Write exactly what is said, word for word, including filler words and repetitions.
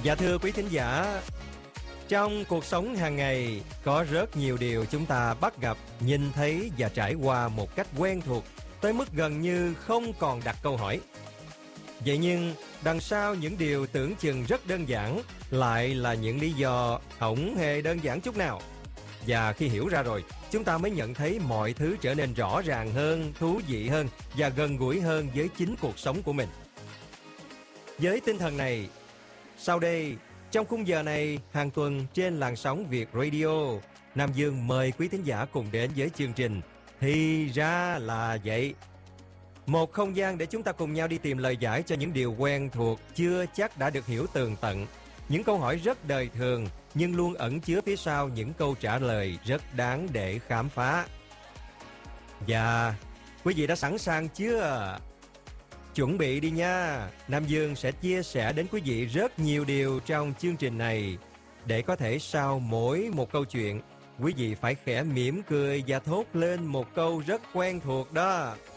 Dạ thưa quý thính giả, trong cuộc sống hàng ngày có rất nhiều điều chúng ta bắt gặp, nhìn thấy và trải qua một cách quen thuộc tới mức gần như không còn đặt câu hỏi. Vậy nhưng đằng sau những điều tưởng chừng rất đơn giản lại là những lý do không hề đơn giản chút nào. Và khi hiểu ra rồi, chúng ta mới nhận thấy mọi thứ trở nên rõ ràng hơn, thú vị hơn và gần gũi hơn với chính cuộc sống của mình. Với tinh thần này, sau đây, trong khung giờ này, hàng tuần trên làn sóng Việt Radio, Nam Dương mời quý thính giả cùng đến với chương trình Thì ra là vậy. Một không gian để chúng ta cùng nhau đi tìm lời giải cho những điều quen thuộc chưa chắc đã được hiểu tường tận. Những câu hỏi rất đời thường nhưng luôn ẩn chứa phía sau những câu trả lời rất đáng để khám phá. Và quý vị đã sẵn sàng chưa? Chuẩn bị đi nha. Nam Dương sẽ chia sẻ đến quý vị rất nhiều điều trong chương trình này. Để có thể sau mỗi một câu chuyện, quý vị phải khẽ mỉm cười và thốt lên một câu rất quen thuộc đó.